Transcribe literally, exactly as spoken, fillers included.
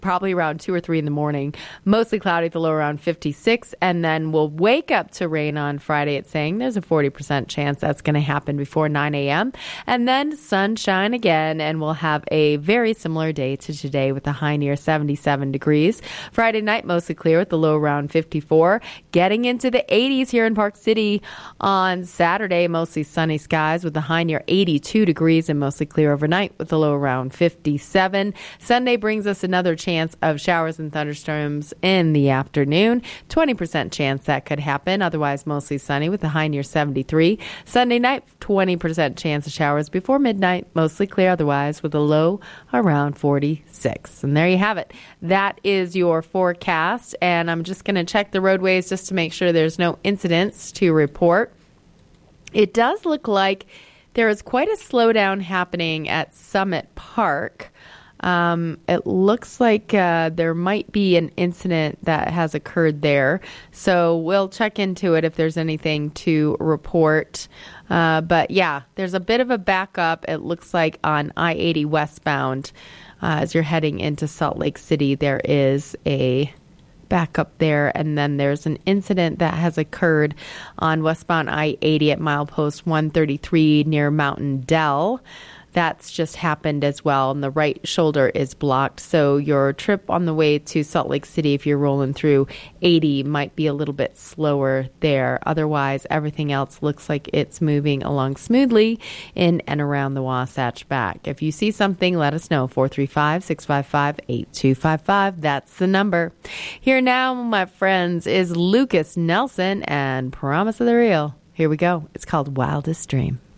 probably around two or three in the morning. Mostly cloudy at the low around fifty-six. And then we'll wake up to rain on Friday. It's saying there's a forty percent chance that's going to happen before nine a.m. And then sunshine again. And we'll have a very similar day to today with a high near seventy-seven degrees. Friday night, mostly clear with the low around fifty-four. Getting into the eighties here in Park City on Saturday, mostly sunny skies with a high near eighty-two degrees and mostly clear overnight with the low around fifty-seven. Sunday brings us another chance of showers and thunderstorms in the afternoon. twenty percent chance that could happen. Otherwise, mostly sunny with a high near seventy-three. Sunday night, twenty percent chance of showers before midnight. Mostly clear otherwise with a low around forty-six. And there you have it. That is your forecast. And I'm just going to check the roadways just to make sure there's no incidents to report. It does look like there is quite a slowdown happening at Summit Park. Um, it looks like uh, there might be an incident that has occurred there. So we'll check into it if there's anything to report. Uh, but yeah, there's a bit of a backup. It looks like on I eighty westbound uh, as you're heading into Salt Lake City, there is a backup there. And then there's an incident that has occurred on westbound I eighty at milepost one thirty-three near Mountain Dell. That's just happened as well, and the right shoulder is blocked. So your trip on the way to Salt Lake City, if you're rolling through eighty, might be a little bit slower there. Otherwise, everything else looks like it's moving along smoothly in and around the Wasatch Back. If you see something, let us know. four three five, six five five, eight two five five. That's the number. Here now, my friends, is Lucas Nelson and Promise of the Real. Here we go. It's called Wildest Dream.